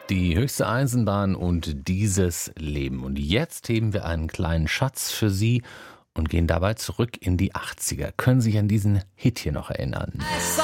Die höchste Eisenbahn und dieses Leben. Und jetzt heben wir einen kleinen Schatz für Sie und gehen dabei zurück in die 80er. Können Sie sich an diesen Hit hier noch erinnern?